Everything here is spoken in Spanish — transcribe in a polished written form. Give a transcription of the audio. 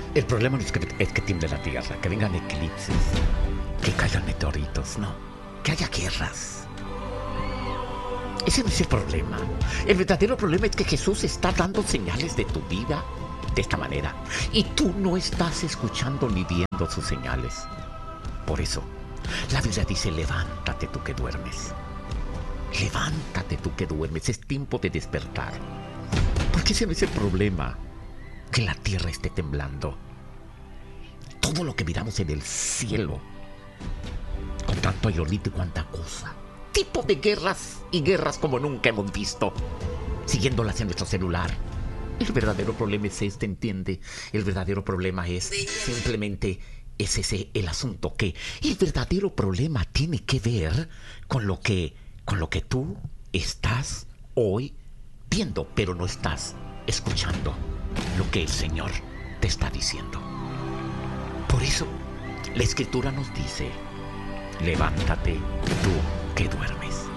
El problema no es que tiemble la tierra, que vengan eclipses, que caigan meteoritos, no. Que haya guerras. Ese no es el problema. El verdadero problema es que Jesús está dando señales de tu vida de esta manera. Y tú no estás escuchando ni viendo sus señales. Por eso, la Biblia dice, levántate tú que duermes. Levántate tú que duermes. Es tiempo de despertar. Porque ese no es el problema. Que la tierra esté temblando. Todo lo que miramos en el cielo, con tanto aerolito y cuanta cosa, tipo de guerras y guerras como nunca hemos visto, siguiéndolas en nuestro celular. El verdadero problema es este, ¿entiende? El verdadero problema es simplemente es ese el asunto, que el verdadero problema tiene que ver con lo que tú estás hoy viendo, pero no estás escuchando lo que el Señor te está diciendo. Por eso, la Escritura nos dice, levántate tú que duermes.